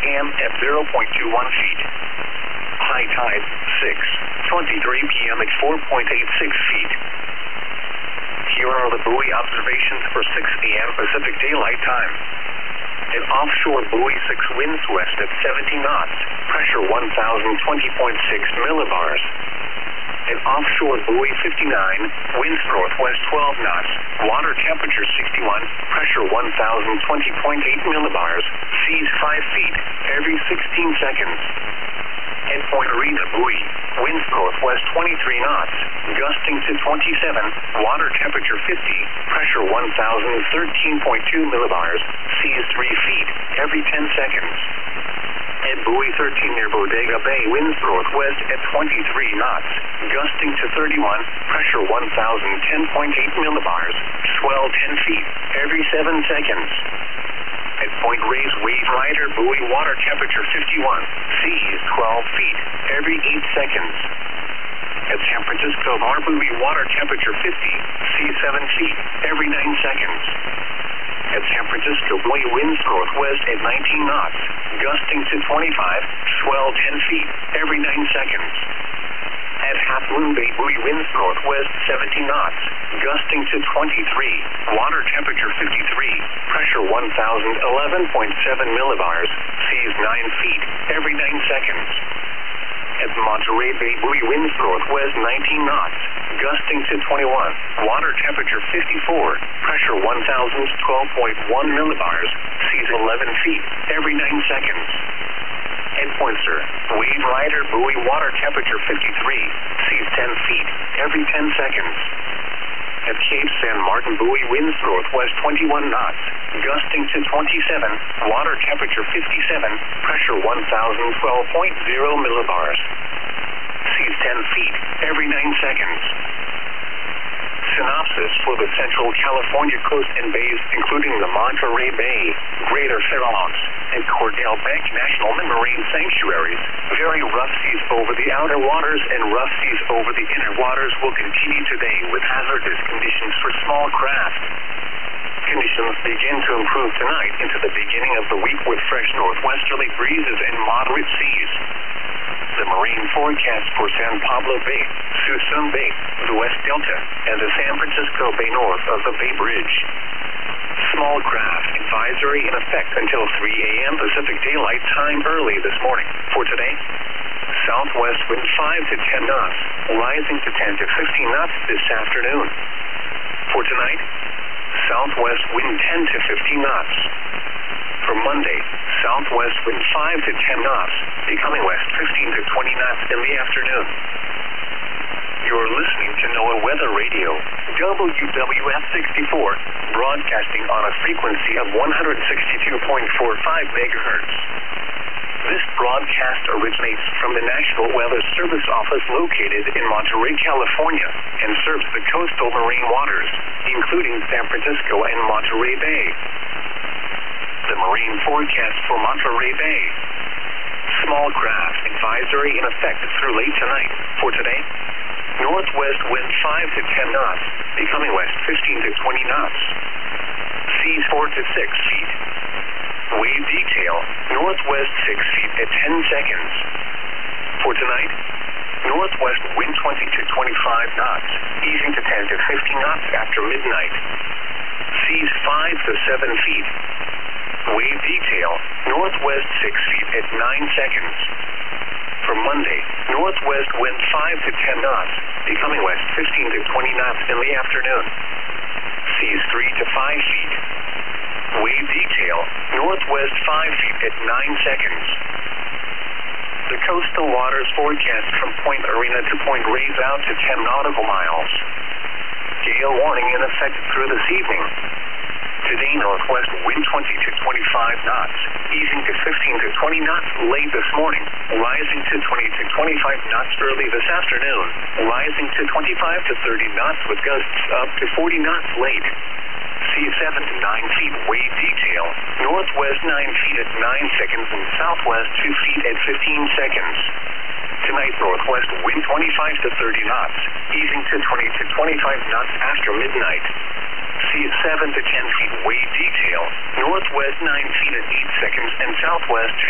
a.m. at 0.21 feet. High tide, 6:23 p.m. at 4.86 feet. Here are the buoy observations for 6 a.m. Pacific Daylight Time. An offshore buoy 6 winds west at 70 knots, pressure 1020.6 millibars. An offshore buoy 59, winds northwest 12 knots, water temperature 61, pressure 1020.8 millibars, seas 5 feet, every 16 seconds. At Point Arena buoy, winds northwest 23 knots, gusting to 27, water temperature 50, pressure 1013.2 millibars, seas 3 feet, every 10 seconds. At buoy 13 near Bodega Bay, winds northwest at 23 knots, gusting to 31, pressure 1010.8 millibars, swell 10 feet, every 7 seconds. At Point Reyes Wave Rider buoy, water temperature 51, seas 12 feet, every 8 seconds. At San Francisco Bar buoy, water temperature 50, seas 7 feet, every 9 seconds. At San Francisco buoy, winds northwest at 19 knots, gusting to 25, swell 10 feet, every 9 seconds. At Half Moon Bay buoy, winds northwest 70 knots, gusting to 23, water temperature 53, pressure 1011.7 millibars, seas 9 feet, every 9 seconds. At Monterey Bay buoy, winds northwest 19 knots, gusting to 21, water temperature 54, pressure 1012.1 millibars, seas 11 feet, every 9 seconds. At Poinsett, Wave Rider buoy, water temperature 53, seas 10 feet, every 10 seconds. At Cape San Martin buoy, winds northwest 21 knots, gusting to 27, water temperature 57, pressure 1012.0 millibars, seas 10 feet, every 9 seconds. Synopsis for the Central California coast and bays, including the Monterey Bay, Greater Fairmont, and Cordell Bank National Marine Sanctuaries. Very rough seas over the outer waters and rough seas over the inner waters will continue today with hazardous conditions for small craft. Conditions begin to improve tonight into the beginning of the week with fresh northwesterly breezes and moderate seas. The marine forecast for San Pablo Bay, Suisun Bay, the West Delta, and the San Francisco Bay north of the Bay Bridge. Small craft advisory in effect until 3 a.m. Pacific Daylight Time early this morning. For today, southwest wind 5 to 10 knots, rising to 10 to 15 knots this afternoon. For tonight, southwest wind 10 to 15 knots. For Monday, southwest wind 5 to 10 knots, becoming west 15 to 20 knots in the afternoon. You're listening to NOAA Weather Radio, WWF 64, broadcasting on a frequency of 162.45 megahertz. This broadcast originates from the National Weather Service Office located in Monterey, California, and serves the coastal marine waters, including San Francisco and Monterey Bay. The marine forecast for Monterey Bay. Small craft advisory in effect through late tonight. For today, northwest wind 5 to 10 knots, becoming west 15 to 20 knots. Seas 4 to 6 feet. Wave detail, northwest 6 feet at 10 seconds. For tonight, northwest wind 20 to 25 knots, easing to 10 to 15 knots after midnight. Seas 5 to 7 feet. Wave detail, northwest 6 feet at 9 seconds. For Monday, northwest wind 5 to 10 knots, becoming west 15 to 20 knots in the afternoon. Seas 3 to 5 feet. Wave detail, northwest 5 feet at 9 seconds. The coastal waters forecast from Point Arena to Point Reyes out to 10 nautical miles. Gale warning in effect through this evening. Today, northwest wind 20 to 25 knots, easing to 15 to 20 knots late this morning, rising to 20 to 25 knots early this afternoon, rising to 25 to 30 knots with gusts up to 40 knots late. Sea 7 to 9 feet wave detail, northwest 9 feet at 9 seconds and southwest 2 feet at 15 seconds. Tonight, northwest wind 25 to 30 knots, easing to 20 to 25 knots after midnight. Sea 7 to 10 feet wave detail, northwest 9 feet at 8 seconds and southwest